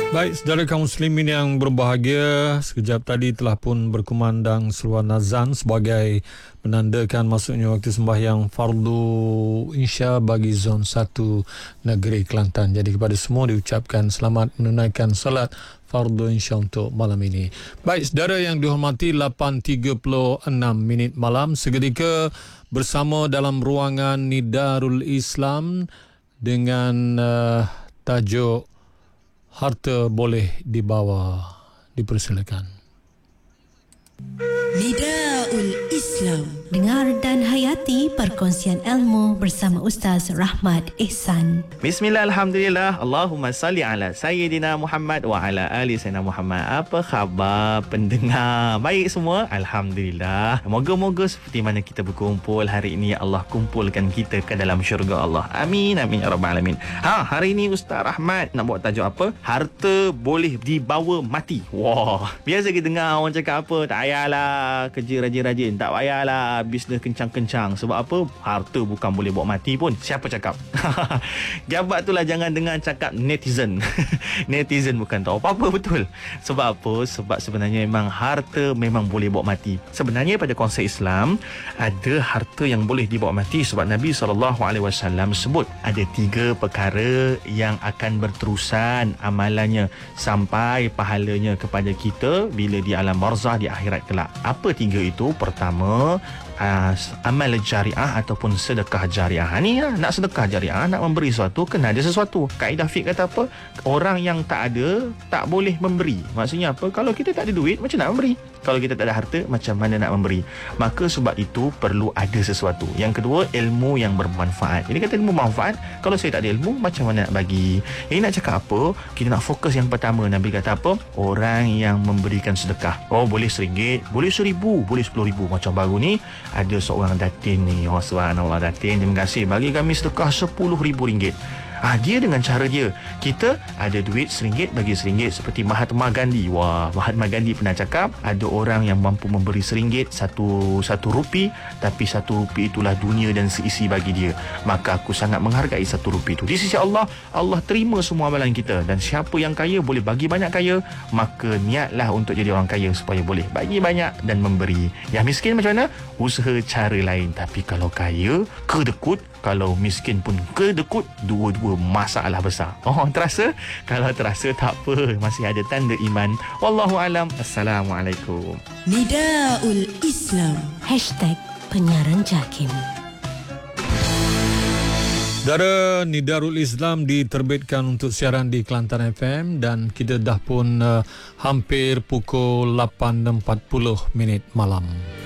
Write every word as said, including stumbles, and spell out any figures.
Baik, saudara kaum muslimin yang berbahagia, sekejap tadi telah pun berkumandang seruan azan sebagai menandakan masuknya waktu sembahyang fardu Isya bagi zon satu negeri Kelantan. Jadi kepada semua diucapkan selamat menunaikan salat fardu Isya untuk malam ini. Baik, saudara yang dihormati, lapan tiga puluh enam minit malam, seketika bersama dalam ruangan Nidarul Islam dengan uh, tajuk Harta boleh dibawa. Dipersilakan. Nidaul Islam. Dengar dan hayati perkongsian ilmu bersama Ustaz Rahmat Ihsan. Bismillah, Alhamdulillah, Allahumma salli ala Sayyidina Muhammad wa ala ali Sayyidina Muhammad. Apa khabar pendengar? Baik semua? Alhamdulillah. Moga-moga seperti mana kita berkumpul hari ini, Allah kumpulkan kita ke dalam syurga Allah. Amin, amin, ya rabbal alamin. Ha, hari ini Ustaz Rahmat nak buat tajuk apa? Harta boleh dibawa mati. Wah, biasa kita dengar orang cakap apa? Tak payahlah kerja rajin-rajin, tak payahlah bisnes kencang-kencang. Sebab apa? Harta bukan boleh bawa mati pun. Siapa cakap? Jabat tu lah, jangan dengar cakap netizen. Netizen bukan tahu apa-apa, betul. Sebab apa? Sebab sebenarnya memang harta memang boleh bawa mati. Sebenarnya pada konsep Islam ada harta yang boleh dibawa mati. Sebab Nabi sallallahu alaihi wasallam sebut ada tiga perkara yang akan berterusan amalannya sampai pahalanya kepada kita bila di alam barzah di akhirat kelak. Apa tiga itu? Pertama, uh, amal jariah ataupun sedekah jariah. Ni lah, nak sedekah jariah, nak memberi sesuatu, kena ada sesuatu. Kaedah fiqh kata apa? Orang yang tak ada tak boleh memberi. Maksudnya apa? Kalau kita tak ada duit, macam nak memberi? Kalau kita tak ada harta, macam mana nak memberi? Maka sebab itu perlu ada sesuatu. Yang kedua, ilmu yang bermanfaat. Jadi kata ilmu manfaat, kalau saya tak ada ilmu, macam mana nak bagi? Ini nak cakap apa? Kita nak fokus yang pertama. Nabi kata apa? Orang yang memberikan sedekah. Oh, boleh seringgit, boleh seribu, boleh sepuluh ribu. Macam baru ni, ada seorang datin ni. Oh, subhanallah, datin, terima kasih. Bagi kami sedekah sepuluh ribu ringgit. Ah, dia dengan cara dia, kita ada duit seringgit bagi seringgit. Seperti Mahatma Gandhi. Wah, Mahatma Gandhi pernah cakap, ada orang yang mampu memberi seringgit, satu satu rupi, tapi satu rupi itulah dunia dan seisi bagi dia. Maka aku sangat menghargai satu rupi itu. Di sisi Allah, Allah terima semua amalan kita. Dan siapa yang kaya boleh bagi banyak kaya, maka niatlah untuk jadi orang kaya supaya boleh bagi banyak dan memberi. Yang miskin macam mana? Usaha cara lain. Tapi kalau kaya, kedekut. Kalau miskin pun kedekut, dua-dua masalah besar. Oh, terasa? Kalau terasa tak apa, masih ada tanda iman. Wallahu alam. Assalamualaikum. Nidaul Islam. Hashtag penyiaran JAKIM. Saudara, Nidarul Islam diterbitkan untuk siaran di Kelantan F M dan kita dah pun uh, hampir pukul lapan empat puluh minit malam.